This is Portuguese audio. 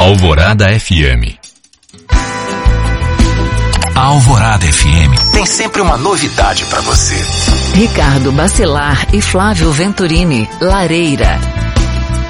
Alvorada FM. A Alvorada FM tem sempre uma novidade para você. Ricardo Bacelar e Flávio Venturini, Lareira.